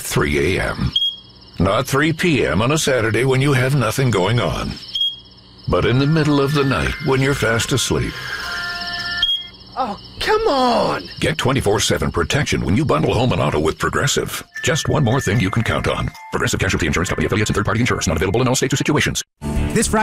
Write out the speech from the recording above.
3 a.m. Not 3 p.m. on a Saturday when you have nothing going on. But in the middle of the night when you're fast asleep. Oh, come on! Get 24/7 protection when you bundle home and auto with Progressive. Just one more thing you can count on. Progressive Casualty Insurance Company, affiliates, and third-party insurers. Not available in all states or situations. This Friday.